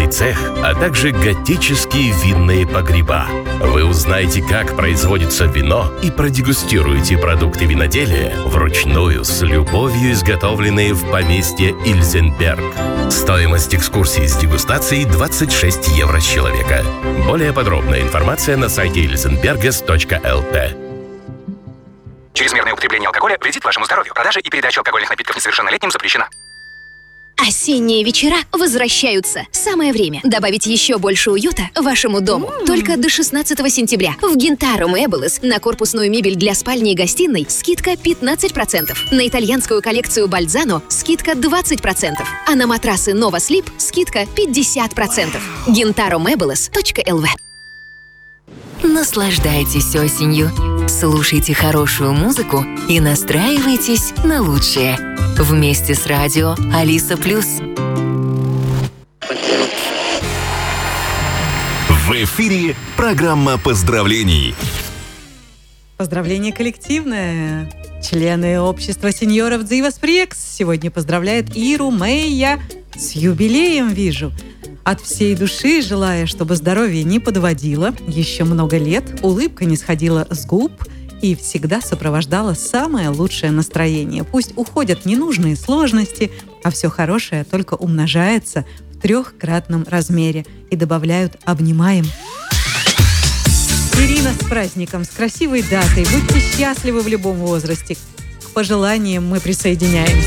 цех, а также готические винные погреба. Вы узнаете, как производится вино, и продегустируете продукты виноделия вручную, с любовью изготовленные в поместье Ильзенберг. Стоимость экскурсии с дегустацией 26 евро с человека. Более подробная информация на сайте ilzenberges.lt. Чрезмерное употребление алкоголя вредит вашему здоровью. Продажа и передача алкогольных напитков несовершеннолетним запрещена. Осенние вечера возвращаются. Самое время добавить еще больше уюта вашему дому. Только до 16 сентября в Gintaro Meubles на корпусную мебель для спальни и гостиной скидка 15%. На итальянскую коллекцию Бальзано скидка 20%. А на матрасы Nova Sleep скидка 50%. GintaroMeubles.lv. Наслаждайтесь осенью. Слушайте хорошую музыку и настраивайтесь на лучшее. Вместе с радио Алиса Плюс. В эфире программа поздравлений. Поздравление коллективное. Члены общества сеньоров Дзиваспрекс сегодня поздравляют Иру Мэйя с юбилеем, вижу. От всей души желая, чтобы здоровье не подводило, еще много лет, улыбка не сходила с губ и всегда сопровождала самое лучшее настроение. Пусть уходят ненужные сложности, а все хорошее только умножается в 3-кратном размере и добавляют «обнимаем». Ирина, с праздником, с красивой датой. Будьте счастливы в любом возрасте. К пожеланиям мы присоединяемся.